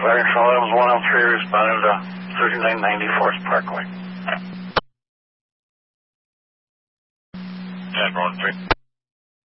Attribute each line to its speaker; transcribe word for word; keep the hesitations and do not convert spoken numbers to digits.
Speaker 1: Fire Control, that was one oh three responding to thirty-nine ninety Forest Parkway.
Speaker 2: ten one three.